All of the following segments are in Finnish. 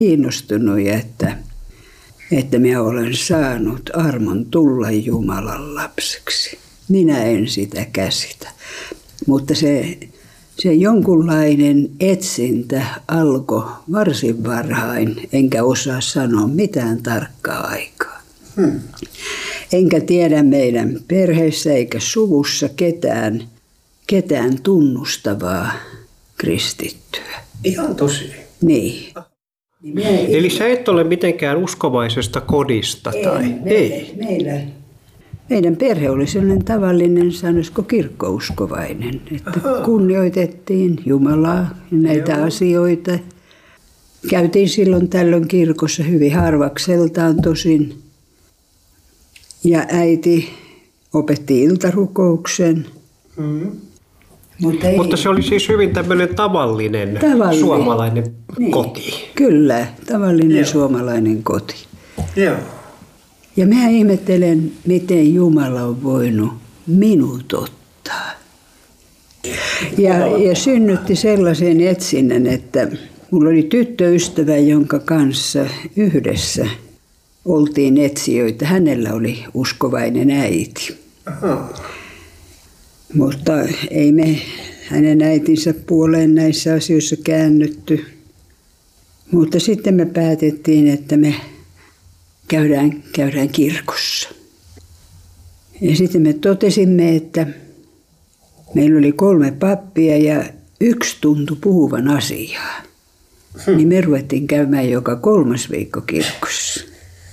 kiinnostunut, että minä olen saanut armon tulla Jumalan lapseksi. Minä en sitä käsitä, mutta se jonkunlainen etsintä alkoi varsin varhain, enkä osaa sanoa mitään tarkkaa aikaa. Enkä tiedä meidän perheessä eikä suvussa ketään tunnustavaa kristittyä. Ihan tosi. Niin. Eli sä et ole mitenkään uskovaisesta kodista? Ei. Meidän perhe oli sellainen tavallinen, sanoisiko kirkkouskovainen, että kunnioitettiin Jumalaa ja näitä asioita. Käytiin silloin tällöin kirkossa hyvin harvakseltaan tosin. Ja äiti opetti iltarukouksen. Mutta se oli siis hyvin tämmöinen tavallinen suomalainen koti. Kyllä, tavallinen suomalainen koti. Joo. Ja mä ihmettelen, miten Jumala on voinut minut ottaa. Ja synnytti sellaisen etsinnän, että mulla oli tyttöystävä, jonka kanssa yhdessä oltiin etsijöitä. Hänellä oli uskovainen äiti. Mutta ei me hänen äitinsä puoleen näissä asioissa käännytty. Mutta sitten me päätettiin, että me käydään kirkossa. Ja sitten me totesimme, että meillä oli 3 pappia ja yksi tuntui puhuvan asiaa. Niin me ruvettiin käymään joka 3. viikko kirkossa.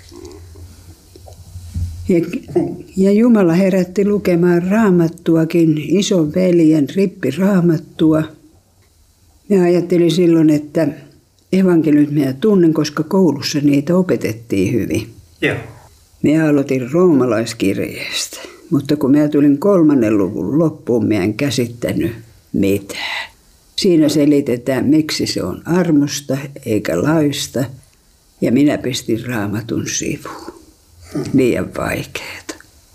Ja Jumala herätti lukemaan raamattuakin, ison veljen rippiraamattua. Mä ajattelin silloin, että evankeliumit minä tunnen, koska koulussa niitä opetettiin hyvin. Joo. Minä aloitin roomalaiskirjeestä, mutta kun minä tulin 3. luvun loppuun, minä en käsittänyt mitään. Siinä selitetään, miksi se on armosta eikä laista, ja minä pistin raamatun sivuun. Liian vaikeeta.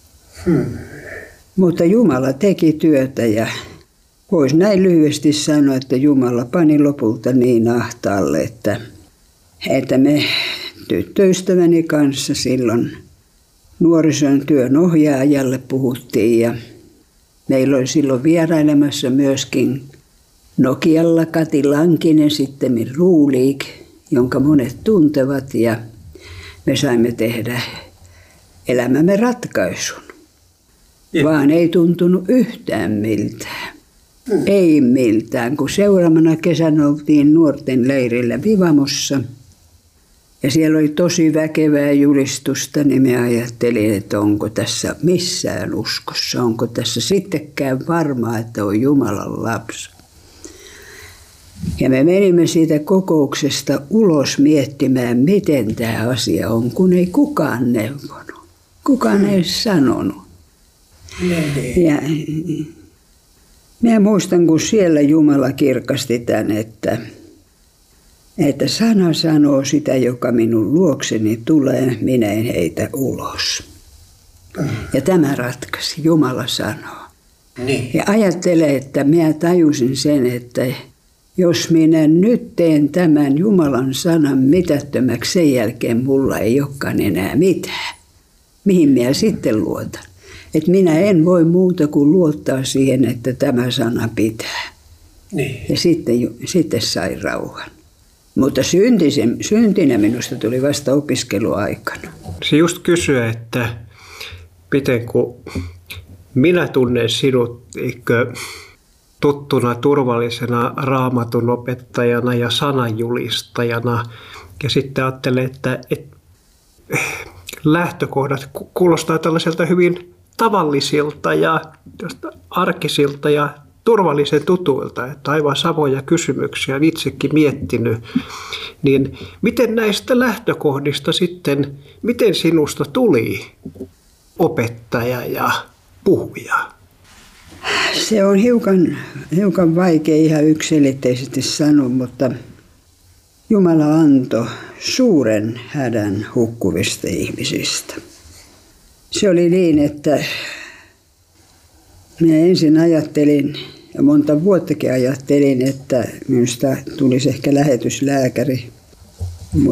Mutta Jumala teki työtä ja voisi näin lyhyesti sanoa, että Jumala pani lopulta niin ahtaalle, että me tyttöystäväni kanssa silloin nuorison työn ohjaajalle puhuttiin ja meillä oli silloin vierailemassa myöskin Nokialla Kati Lankinen, sitten Ruuliik, jonka monet tuntevat ja me saimme tehdä elämämme ratkaisun. Vaan ei tuntunut yhtään miltään. Ei miltään, kun seuraavana kesänä oltiin nuorten leirillä Vivamossa. Ja siellä oli tosi väkevää julistusta, niin me ajattelin, että onko tässä missään uskossa. Onko tässä sittenkään varmaa, että on Jumalan lapsi. Ja me menimme siitä kokouksesta ulos miettimään, miten tämä asia on, kun ei kukaan neuvonut. Kukaan ei sanonut. Ja minä muistan, kun siellä Jumala kirkasti tämän, että sana sanoo sitä, joka minun luokseni tulee, minä en heitä ulos. Ja tämä ratkaisi, Jumala sanoo. Niin. Ja ajattele, että minä tajusin sen, että jos minä nyt teen tämän Jumalan sanan mitättömäksi, sen jälkeen mulla ei olekaan enää mitään. Mihin minä sitten luotan? Että minä en voi muuta kuin luottaa siihen, että tämä sana pitää. Niin. Ja sitten sai rauhan. Mutta syntinä minusta tuli vasta opiskeluaikana. Se just kysyä, että miten kun minä tunnen sinut tuttuna turvallisena raamatun opettajana ja sananjulistajana. Ja sitten ajattelen, että lähtökohdat kuulostaa tällaiselta hyvin tavallisilta ja arkisilta ja turvallisen tutuilta, että aivan samoja kysymyksiä olen itsekin miettinyt. Niin miten näistä lähtökohdista sitten, miten sinusta tuli opettaja ja puhuja? Se on hiukan vaikea ihan yksiselitteisesti sanoa, mutta Jumala antoi suuren hädän hukkuvista ihmisistä. Se oli niin, että minä ensin ajattelin, ja monta vuottakin ajattelin, että minusta tulisi ehkä lähetyslääkäri.